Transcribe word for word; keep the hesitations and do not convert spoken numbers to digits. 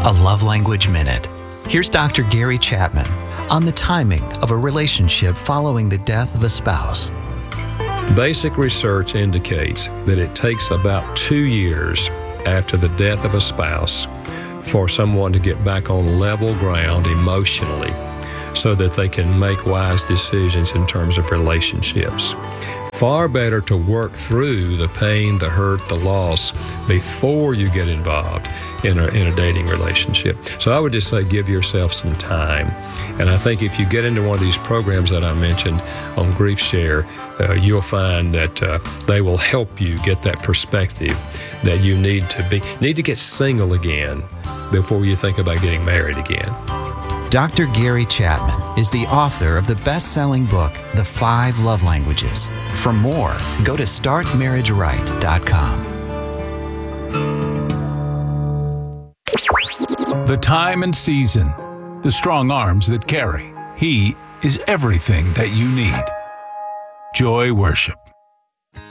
A Love Language Minute. Here's Doctor Gary Chapman on the timing of a relationship following the death of a spouse. Basic research indicates that it takes about two years after the death of a spouse for someone to get back on level ground emotionally so that they can make wise decisions in terms of relationships. Far better to work through the pain, the hurt, the loss before you get involved in a, in a dating relationship. So I would just say give yourself some time. And I think if you get into one of these programs that I mentioned on Grief Share, uh, you'll find that uh, they will help you get that perspective that you need to be, need to get single again before you think about getting married again. Doctor Gary Chapman is the author of the best-selling book, The Five Love Languages. For more, go to start marriage right dot com. The time and season, the strong arms that carry. He is everything that you need. Joy Worship.